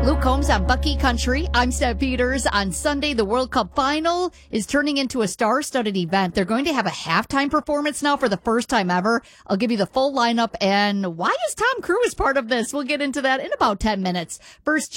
Luke Combs on Bucky Country. I'm Steph Peters. On Sunday, the World Cup final is turning into a star-studded event. They're going to have a halftime performance now for the first time ever. I'll give you the full lineup and why is Tom Cruise part of this? We'll get into that in about 10 minutes. First,